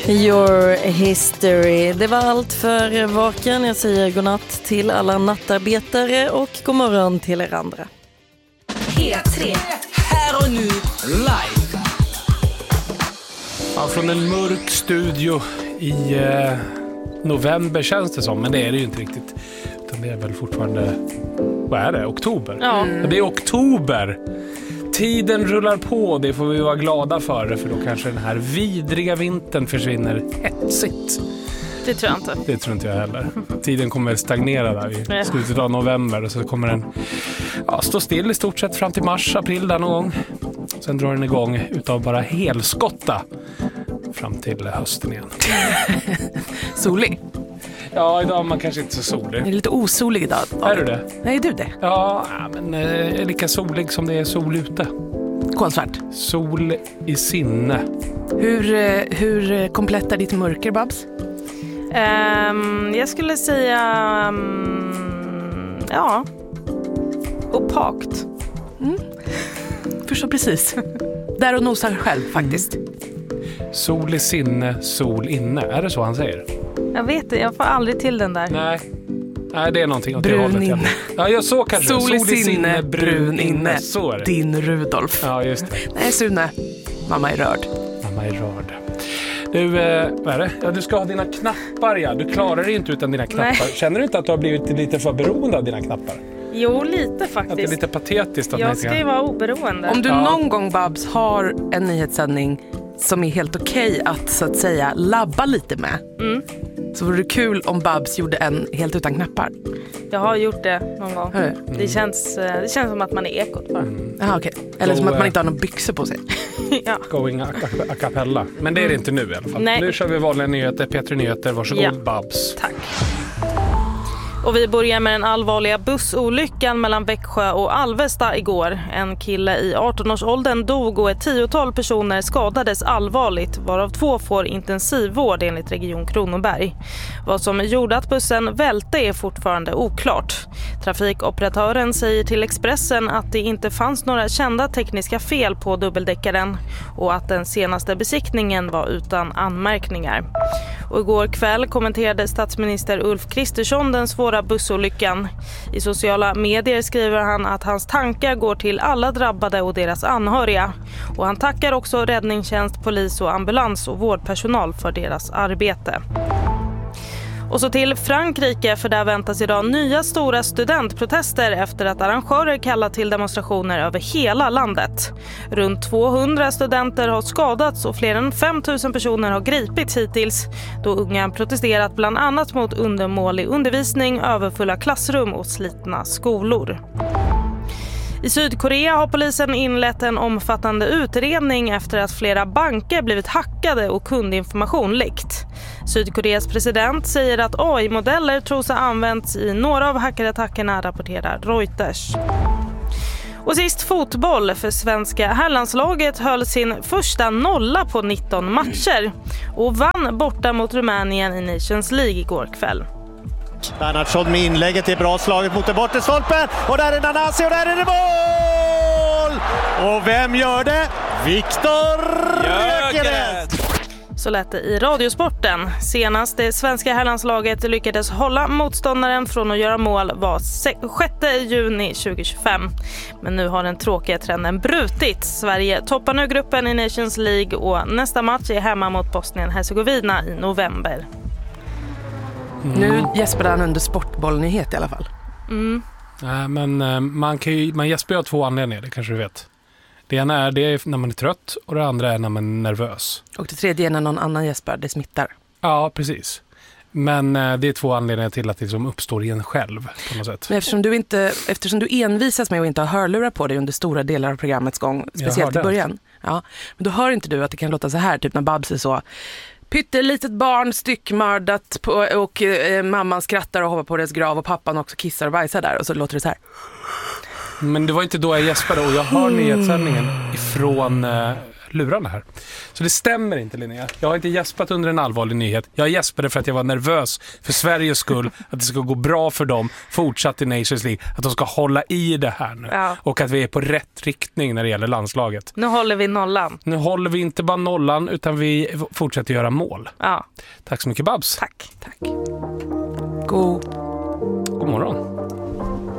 Your history. Det var allt för Vaken. Jag säger godnatt till alla nattarbetare och god morgon till er andra. P3. Här och nu live. Ja, från en mörk studio i november känns det som, men det är det ju inte riktigt. Utan det är väl fortfarande, vad är det? Oktober? Ja. Det är oktober. Tiden rullar på, det får vi vara glada för då kanske den här vidriga vintern försvinner hetsigt. Det tror jag inte. Det tror inte jag heller. Tiden kommer stagnera där i slutet av november och så kommer den stå still i stort sett fram till mars, april där någon gång. Sen drar den igång utav bara helskotta fram till hösten igen. Solig? Ja, idag är man kanske inte så solig. Det är lite osolig idag. Är du det? Nej, är du det? Ja, men lika solig som det är sol ute. Kolsvart. Sol i sinne. Hur komplett är ditt mörker, Babs? Jag skulle säga opakt. Förstår precis. Där och nosar själv faktiskt. Sol i sinne, sol inne. Är det så han säger? Jag vet inte, jag får aldrig till den där. Nej, det är någonting åt det brun hållet. Inne. Ja, så kanske. Sol i sinne, brun inne. Så är det. Din Rudolf. Ja, just det. Nej, Sune. Mamma är rörd. Mamma är rörd. Du, vad är det? Ja, du ska ha dina knappar, ja. Du klarar dig inte utan dina knappar. Nej. Känner du inte att du har blivit lite för beroende av dina knappar? Jo, lite Att det är faktiskt. lite patetiskt att Jag ska ju vara oberoende. Om du någon gång, Babs, har en nyhetssändning som är helt okej att, så att säga, labba lite med. Så vore det kul om Babs gjorde en helt utan knappar. Jag har gjort det någon gång. Det känns som att man är ekot bara. Jaha, okej. Eller som att man inte har någon byxor på sig. Ja. Going a cappella. Men det är det inte nu i alla fall. Nej. Nu kör vi vanliga nyheter. Petri Nyheter, varsågod, Ja. Babs. Tack. Och vi börjar med den allvarliga bussolyckan mellan Växjö och Alvesta igår. En kille i 18-årsåldern dog och ett 10-tal personer skadades allvarligt, varav 2 får intensivvård enligt Region Kronoberg. Vad som gjorde att bussen välte är fortfarande oklart. Trafikoperatören säger till Expressen att det inte fanns några kända tekniska fel på dubbeldäckaren och att den senaste besiktningen var utan anmärkningar. Och igår kväll kommenterade statsminister Ulf Kristersson den svåra bussolyckan. I sociala medier skriver han att hans tankar går till alla drabbade och deras anhöriga. Och han tackar också räddningstjänst, polis och ambulans och vårdpersonal för deras arbete. Och så till Frankrike, för där väntas idag nya stora studentprotester efter att arrangörer kallat till demonstrationer över hela landet. Runt 200 studenter har skadats och fler än 5 000 personer har gripits hittills, då unga protesterat bland annat mot undermålig undervisning, överfulla klassrum och slitna skolor. I Sydkorea har polisen inlett en omfattande utredning efter att flera banker blivit hackade och kundinformation läckt. Sydkoreas president säger att AI-modeller tros ha använts i några av hackerattackerna, rapporterar Reuters. Och sist fotboll, för svenska herrlandslaget höll sin första nolla på 19 matcher och vann borta mot Rumänien i Nations League igår kväll. Bernhardsson med inlägget är bra slaget mot den bortre stolpen och där är Nanasi och där är det mål! Och vem gör det? Viktor Gyökeres! Så lät det i Radiosporten. Senast det svenska herrlandslaget lyckades hålla motståndaren från att göra mål var 6 juni 2025. Men nu har den tråkiga trenden brutits. Sverige toppar nu gruppen i Nations League och nästa match är hemma mot Bosnien-Hercegovina i november. Nu gäspar han under sportbollnyhet i alla fall. Nej, men man gäspar av 2 anledningar, det kanske du vet. Det ena är det när man är trött och det andra är när man är nervös. Och det tredje är när någon annan gäspar, det smittar. Ja, precis. Men det är 2 anledningar till att det liksom uppstår i en själv på något sätt. Men eftersom du envisas med att inte ha hörlurar på dig under stora delar av programmets gång, speciellt i början. Ja, men då hör inte du att det kan låta så här, typ när Babs är så... Pyttelitet barn styckmördat och mamman skrattar och hoppar på deras grav och pappan också kissar och bajsar där och så låter det så här. Men det var inte då jag gäspade och jag hör nyhetssändningen ifrån lurarna här. Så det stämmer inte, Linnea. Jag har inte gäspat under en allvarlig nyhet. Jag gäspade för att jag var nervös för Sveriges skull, att det ska gå bra för dem fortsatt i Nations League, att de ska hålla i det här nu och att vi är på rätt riktning när det gäller landslaget. Nu håller vi nollan. Nu håller vi inte bara nollan utan vi fortsätter göra mål. Ja. Tack så mycket, Babs. Tack. God morgon.